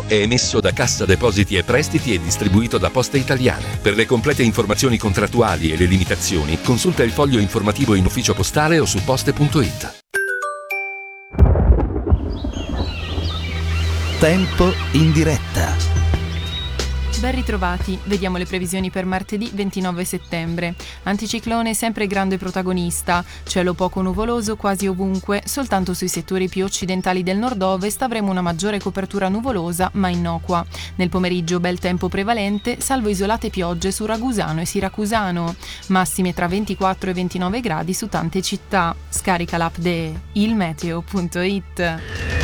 anno è emesso da Cassa Depositi e Prestiti e distribuito da Poste Italiane. Per le complete informazioni contrattuali e le limitazioni, consulta il foglio informativo in ufficio postale o su poste.it. Tempo in diretta. Ben ritrovati, vediamo le previsioni per martedì 29 settembre. Anticiclone sempre grande protagonista, cielo poco nuvoloso quasi ovunque, soltanto sui settori più occidentali del nord-ovest avremo una maggiore copertura nuvolosa ma innocua. Nel pomeriggio bel tempo prevalente, salvo isolate piogge su Ragusano e Siracusano, massime tra 24 e 29 gradi su tante città. Scarica l'app de ilmeteo.it.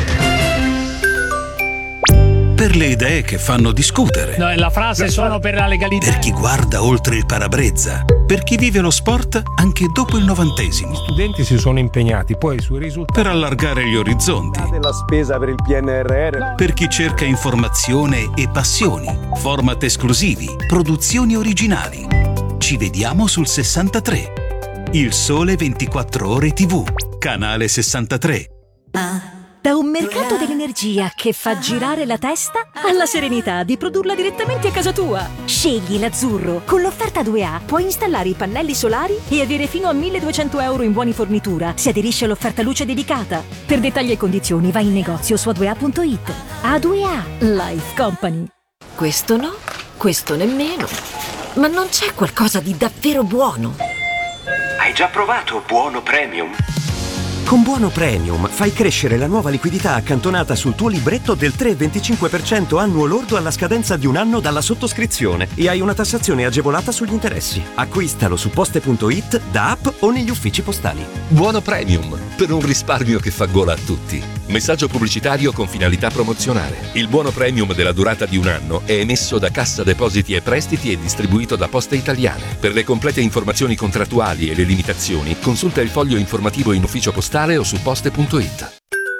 Per le idee che fanno discutere. No, la frase sono per la legalità. Per chi guarda oltre il parabrezza. Per chi vive lo sport anche dopo il 90°. Gli studenti si sono impegnati poi sui risultati. Per allargare gli orizzonti. Della spesa per il PNRR. Per chi cerca informazione e passioni. Format esclusivi. Produzioni originali. Ci vediamo sul 63. Il Sole 24 Ore TV. Canale 63. Da un mercato dell'energia che fa girare la testa alla serenità di produrla direttamente a casa tua. Scegli l'Azzurro. Con l'offerta 2A puoi installare i pannelli solari e avere fino a 1.200 euro in buoni fornitura se aderisci all'offerta luce dedicata. Per dettagli e condizioni vai in negozio su a2a.it. A2A Life Company. Questo no, questo nemmeno. Ma non c'è qualcosa di davvero buono? Hai già provato Buono Premium? Con Buono Premium fai crescere la nuova liquidità accantonata sul tuo libretto del 3,25% annuo lordo alla scadenza di un anno dalla sottoscrizione e hai una tassazione agevolata sugli interessi. Acquistalo su poste.it, da app o negli uffici postali. Buono Premium, per un risparmio che fa gola a tutti. Messaggio pubblicitario con finalità promozionale. Il buono premium della durata di un anno è emesso da Cassa Depositi e Prestiti e distribuito da Poste Italiane. Per le complete informazioni contrattuali e le limitazioni, consulta il foglio informativo in ufficio postale o su poste.it.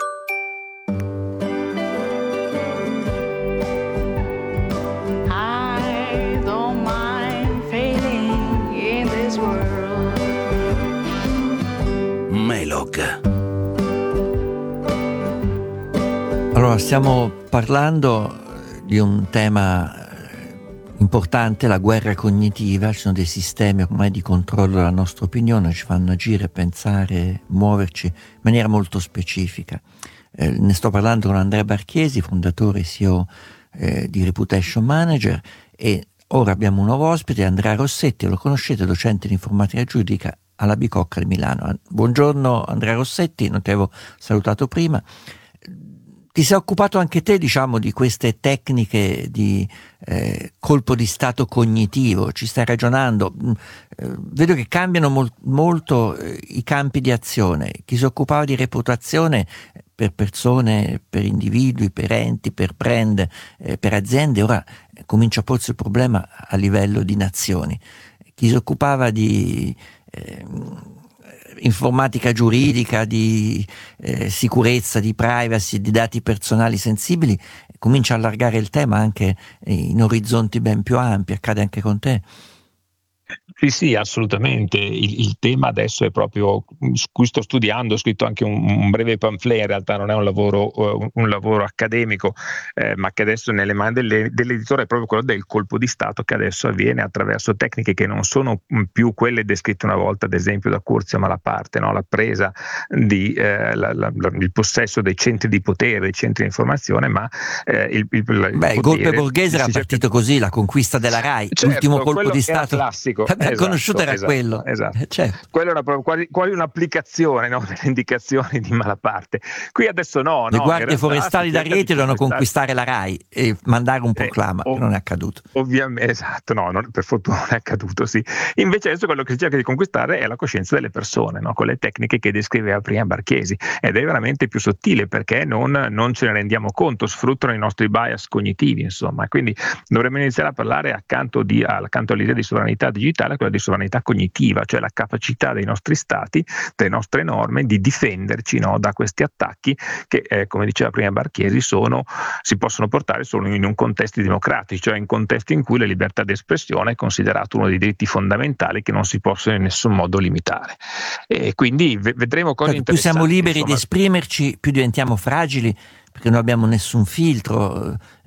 Melog. Allora, stiamo parlando di un tema importante, la guerra cognitiva. Ci sono dei sistemi ormai di controllo della nostra opinione, ci fanno agire, pensare, muoverci in maniera molto specifica. Ne sto parlando con Andrea Barchesi, fondatore e CEO di Reputation Manager, e ora abbiamo un nuovo ospite, Andrea Rossetti. Lo conoscete, docente di informatica giuridica alla Bicocca di Milano. Buongiorno Andrea Rossetti, non ti avevo salutato prima. Ti sei occupato anche te, diciamo, di queste tecniche di colpo di stato cognitivo, ci stai ragionando. Vedo che cambiano molto i campi di azione. Chi si occupava di reputazione per persone, per individui, per enti, per brand, per aziende, ora comincia a porsi il problema a livello di nazioni. Chi si occupava di informatica giuridica, di sicurezza, di privacy, di dati personali sensibili, comincia a allargare il tema anche in orizzonti ben più ampi. Accade anche con te? Sì, assolutamente. Il tema adesso è proprio su cui sto studiando. Ho scritto anche un breve pamphlet, in realtà non è un lavoro accademico, ma che adesso è nelle mani dell'editore, è proprio quello del colpo di Stato, che adesso avviene attraverso tecniche che non sono più quelle descritte una volta, ad esempio da Curzio Malaparte, no? La presa il possesso dei centri di potere, dei centri di informazione, ma il golpe Borghese era partito così, la conquista della RAI, certo, l'ultimo colpo di Stato classico. Conosciuto era quello. Esatto. Certo. Quello era quasi un'applicazione, no, delle indicazioni di Malaparte. Qui adesso no. Le guardie forestali d'Ariete dovevano conquistare la RAI e mandare un proclama, che non è accaduto. Ovviamente, esatto, per fortuna non è accaduto, sì. Invece adesso quello che si cerca di conquistare è la coscienza delle persone, no, con le tecniche che descriveva prima Barchesi, ed è veramente più sottile perché non ce ne rendiamo conto, sfruttano i nostri bias cognitivi, insomma. Quindi dovremmo iniziare a parlare accanto all'idea di sovranità digitale, quella di sovranità cognitiva, cioè la capacità dei nostri stati, delle nostre norme di difenderci, no, da questi attacchi che, come diceva prima Barchesi, si possono portare solo in un contesto democratico, cioè in contesti in cui la libertà di espressione è considerato uno dei diritti fondamentali che non si possono in nessun modo limitare. E quindi vedremo cosa interessanti. Più siamo liberi di esprimerci, più diventiamo fragili, perché non abbiamo nessun filtro.